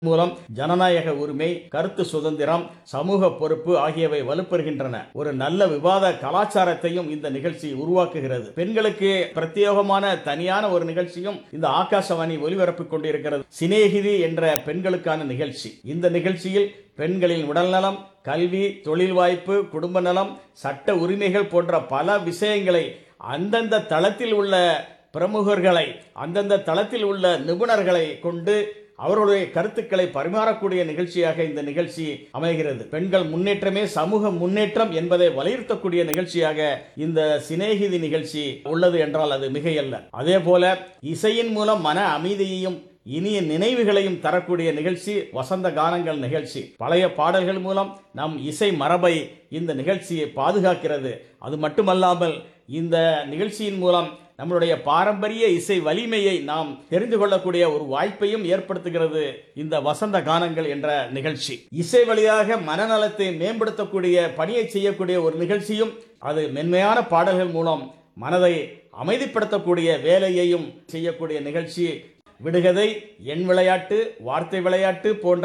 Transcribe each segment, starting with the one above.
மூலம் ஜனநாயக உரிமை, கருத்து சுதந்திரம், சமூக பொறுப்பு ஆகியவை வலுப்பெறுகின்றன. ஒரு நல்ல விவாத கலாச்சாரத்தையும் இந்த நிகழ்ச்சி உருவாக்குகிறது. பெண்களுக்கு பிரத்யேகமான தனியான ஒரு நிகழ்ச்சியும் இந்த ஆகாசவாணி ஒலிபரப்பிக் கொண்டிருக்கிறது. சிநேகிதி என்ற பெண்களுக்கான நிகழ்ச்சி. இந்த நிகழ்ச்சியில் பெண்களின் உடல்நலம், கல்வி, தொழில் வாய்ப்பு, குடும்ப நலம், சட்ட உரிமைகள் போன்ற பல விஷயங்களை அந்தந்த தளத்தில் உள்ள பிரமுகர்களை, அந்தந்த தளத்தில் உள்ள நிபுணர்களை கொண்டு அவர்களுடைய கருத்துக்களை பரிமாறக்கூடிய நிகழ்ச்சியாக இந்த நிகழ்ச்சி அமைகிறது. பெண்கள் முன்னேற்றமே சமூக முன்னேற்றம் என்பதை வலியுறுத்தக்கூடிய நிகழ்ச்சியாக இந்த சிநேகிதி நிகழ்ச்சி உள்ளது என்றால் அது மிகையல்ல. அதே போல இசையின் மூலம் மன அமைதியையும் இனிய நினைவுகளையும் தரக்கூடிய நிகழ்ச்சி வசந்த கானங்கள் நிகழ்ச்சி. பழைய பாடல்கள் மூலம் நம் இசை மரபை இந்த நிகழ்ச்சியை பாதுகாக்கிறது. அது மட்டுமல்லாமல் இந்த நிகழ்ச்சியின் மூலம் நம்மளுடைய பாரம்பரிய இசை வலிமையை நாம் தெரிந்து கொள்ளக்கூடிய ஒரு வாய்ப்பையும் ஏற்படுத்துகிறது இந்த வசந்த கானங்கள் என்ற நிகழ்ச்சி. இசை வழியாக மனநலத்தை மேம்படுத்தக்கூடிய பணியை செய்யக்கூடிய ஒரு நிகழ்ச்சியும், அது மென்மையான பாடல்கள் மூலம் மனதை அமைதிப்படுத்தக்கூடிய வேலையையும் செய்யக்கூடிய நிகழ்ச்சி. விடுகதை, எண் விளையாட்டு, வார்த்தை விளையாட்டு போன்ற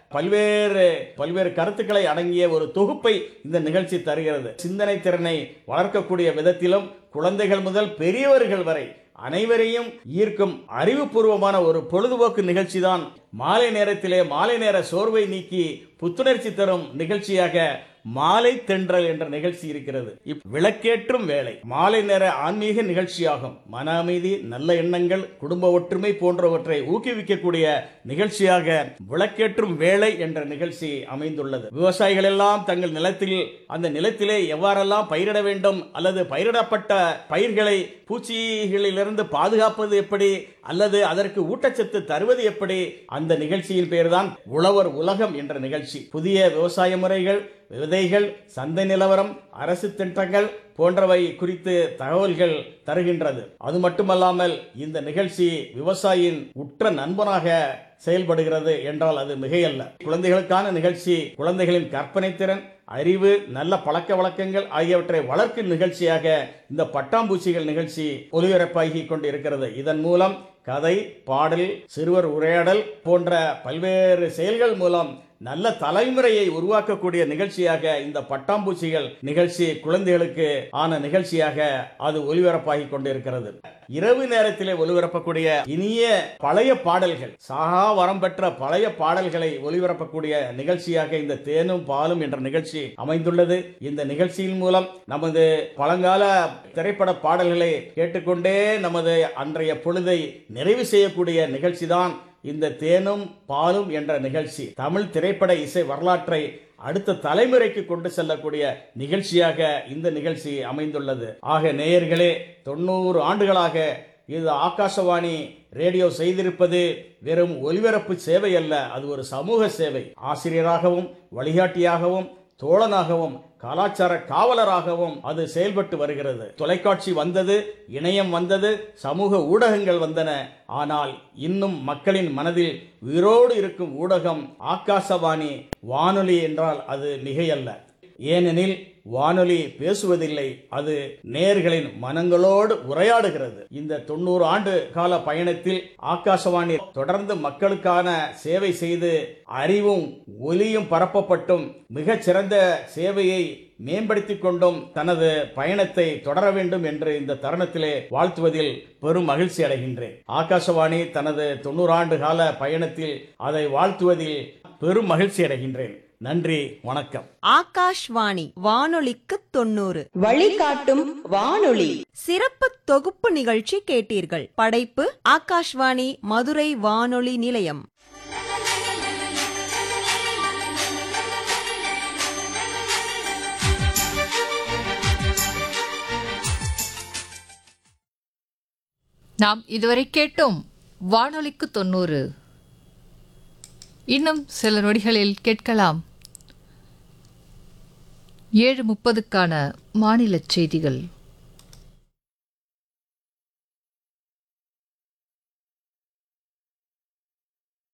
பல்வேறு கருத்துக்களை அடங்கிய ஒரு தொகுப்பை இந்த நிகழ்ச்சி தருகிறது. சிந்தனை திறனை வளர்க்கக்கூடிய விதத்திலும் குழந்தைகள் முதல் பெரியவர்கள் வரை அனைவரையும் ஈர்க்கும் அறிவுபூர்வமான ஒரு பொழுதுபோக்கு நிகழ்ச்சி தான் மாலை நேரத்திலே மாலை நேர சோர்வை நீக்கி புத்துணர்ச்சி தரும் நிகழ்ச்சியாக மாலை தென்றல் என்ற நிகழ்ச்சி இருக்கிறது. விளக்கேற்றும் வேலை மாலை நேர ஆன்மீக நிகழ்ச்சியாகும். மன அமைதி, நல்ல எண்ணங்கள், குடும்ப ஒற்றுமை போன்றவற்றை ஊக்குவிக்கக்கூடிய நிகழ்ச்சியாக விளக்கேற்றும் வேலை என்ற நிகழ்ச்சி அமைந்துள்ளது. விவசாயிகள் எல்லாம் தங்கள் நிலத்தில் அந்த நிலத்திலே எவ்வாறெல்லாம் பயிரிட வேண்டும் அல்லது பயிரிடப்பட்ட பயிர்களை பூச்சிகளிலிருந்து பாதுகாப்பது எப்படி அல்லது அதற்கு ஊட்டச்சத்து தருவது எப்படி, அந்த நிகழ்ச்சியின் பெயர்தான் உழவர் உலகம் என்ற நிகழ்ச்சி. புதிய விவசாய முறைகள், விதைகள், சந்தை நிலவரம், அரசு திட்டங்கள் போன்றவை குறித்து தகவல்கள் தருகின்றது. அது மட்டுமல்லாமல் இந்த நிகழ்ச்சி விவசாயியின் உற்ற நண்பனாக செயல்படுகிறது என்றால் அது மிகையல்ல. குழந்தைகளுக்கான நிகழ்ச்சி குழந்தைகளின் கற்பனை திறன், அறிவு, நல்ல பழக்க வழக்கங்கள் ஆகியவற்றை வளர்க்கும் நிகழ்ச்சியாக இந்த பட்டாம்பூச்சிகள் நிகழ்ச்சி ஒலிபரப்பாகி கொண்டிருக்கிறது. இதன் மூலம் கதை, பாடல், சிறுவர் உரையாடல் போன்ற பல்வேறு செயல்கள் மூலம் நல்ல தலைமுறையை உருவாக்கக்கூடிய நிகழ்ச்சியாக இந்த பட்டாம்பூச்சிகள் நிகழ்ச்சி குழந்தைகளுக்கு ஆன நிகழ்ச்சியாக அது ஒலிபரப்பாகி கொண்டிருக்கிறது. இரவு நேரத்திலே ஒலிபரப்பக்கூடிய இனிய பழைய பாடல்கள், சாகா வரம் பெற்ற பழைய பாடல்களை ஒலிபரப்பக்கூடிய நிகழ்ச்சியாக இந்த தேனும் பாலும் என்ற நிகழ்ச்சி அமைந்துள்ளது. இந்த நிகழ்ச்சியின் மூலம் நமது பழங்கால திரைப்பட பாடல்களை கேட்டுக்கொண்டே நமது அன்றைய பொழுதை நிறைவு செய்யக்கூடிய நிகழ்ச்சி தான் இந்த தேனும் பாலும் என்ற நிகழ்ச்சி. தமிழ் திரைப்பட இசை வரலாற்றை அடுத்த தலைமுறைக்கு கொண்டு செல்லக்கூடிய நிகழ்ச்சியாக இந்த நிகழ்ச்சி அமைந்துள்ளது. ஆக நேயர்களே, 90 ஆண்டுகளாக இது ஆகாசவாணி ரேடியோ செய்திருப்பது வெறும் ஒலிபரப்பு சேவை அல்ல, அது ஒரு சமூக சேவை. ஆசிரியராகவும் வழிகாட்டியாகவும் தோழனாகவும் கலாச்சார காவலராகவும் அது செயல்பட்டு வருகிறது. தொலைக்காட்சி வந்தது, இணையம் வந்தது, சமூக ஊடகங்கள் வந்தன. ஆனால் இன்னும் மக்களின் மனதில் உயிரோடு இருக்கும் ஊடகம் ஆகாசவாணி வானொலி என்றால் அது மிகையல்ல. ஏனெனில் வானொலி பேசுவதில்லை, அது நேயர்களின் மனங்களோடு உரையாடுகிறது. இந்த 90 ஆண்டு கால பயணத்தில் ஆகாசவாணி தொடர்ந்து மக்களுக்கான சேவை செய்து அறிவும் ஒலியும் பரப்பப்பட்டும் மிகச் சிறந்த சேவையை மேம்படுத்திக் கொண்டும் தனது பயணத்தை தொடர வேண்டும் என்று இந்த தருணத்திலே வாழ்த்துவதில் பெரும் மகிழ்ச்சி அடைகின்றேன். ஆகாசவாணி தனது 90 ஆண்டு கால பயணத்தில் அதை வாழ்த்துவதில் பெரும் மகிழ்ச்சி அடைகின்றேன். நன்றி, வணக்கம். ஆகாஷ்வாணி வானொலிக்கு 90 வழிகாட்டும் வானொலி சிறப்பு தொகுப்பு நிகழ்ச்சி கேட்டீர்கள். படைப்பு ஆகாஷ்வாணி மதுரை வானொலி நிலையம். நாம் இதுவரை கேட்டோம் வானொலிக்கு 90. இன்னும் சில நொடிகளில் கேட்கலாம் 7:30க்கான மாநில செய்திகள்.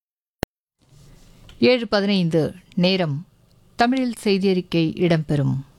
7:15 நேரம் தமிழில் செய்தியறிக்கை இடம்பெறும்.